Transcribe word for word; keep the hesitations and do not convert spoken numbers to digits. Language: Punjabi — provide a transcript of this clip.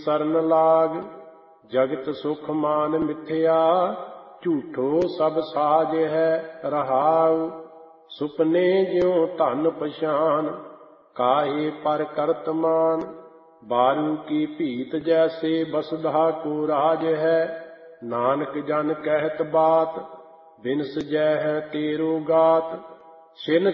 ਸਰਨ ਲਾਗ। ਜਗਤ ਸੁਖ ਮਾਨ ਮਿਥਿਆ, ਝੂਠੋ ਸਭ ਸਾਜ ਹੈ ਰਹਾਉ। ਸੁਪਨੇ ਜਿਉ ਧਨ ਪਛਾਨ, ਕਾਹੇ ਪਰ ਕਰਤ ਮਾਨ। ਬਾਰੂ ਕੀ ਭੀਤ ਜੈਸੇ ਬਸਧਾ ਕੋ ਰਾਜ ਹੈ। ਨਾਨਕ ਜਨ ਕਹਿਤ ਬਾਤ, ਬਿਨ ਸਜੈ ਹੈ ਤੇਰੋ ਗਾਤ। ਛਿਨ